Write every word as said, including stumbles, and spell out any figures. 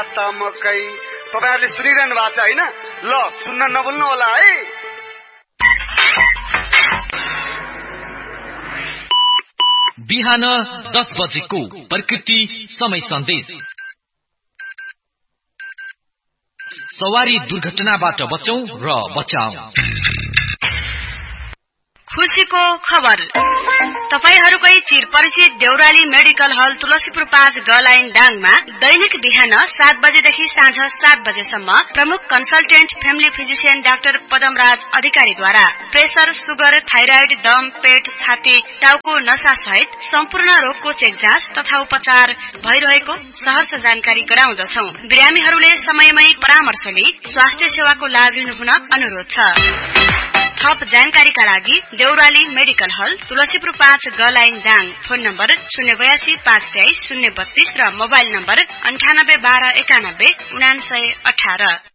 मकै तपाईहरुले सुनिरहनु भएको छ हैन? ल सुन्न नभुल्नु होला है। बिहान दस बजेको प्रकृति समय सन्देश। सवारी दुर्घटनाबाट बचौं र बचाऊ। खुशीको खबर। तपाईहरुकै चिरपरिचित देउराली मेडिकल हल तुलसीपुर पाँच ग लाइन डाङमा दैनिक बिहान सात बजेदेखि साँझ सात बजेसम्म प्रमुख consultant family physician doctor Padamraj अधिकारीद्वारा प्रेसर, सुगर, थाइराइड, दम, पेट, छाती, टाउको नसा सहित सम्पूर्ण रोगको चेक जाँच तथा उपचार भइरहेको सहर्ष जानकारी गराउँदछौं। बिरामीहरूले समयमै परामर्श लिई स्वास्थ्य सेवाको लाभ लिनुहुन अनुरोध छ। थप जानकारीका लागि देउराली मेडिकल हल तुलसीपुर पाँच ग लाइन दाङ। फोन नम्बर शून्य बयासी पाँच तेइस शून्य बत्तीस र मोबाइल नम्बर अन्ठानब्बे बाह्र एकानब्बे उनासय अठार।